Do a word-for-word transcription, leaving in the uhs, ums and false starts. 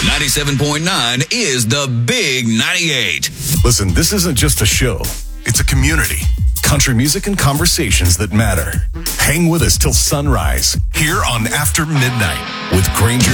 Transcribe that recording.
ninety-seven point nine is the Big ninety-eight. Listen, this isn't just a show. It's a community. Country music and conversations that matter. Hang with us till sunrise here on After Midnight with Granger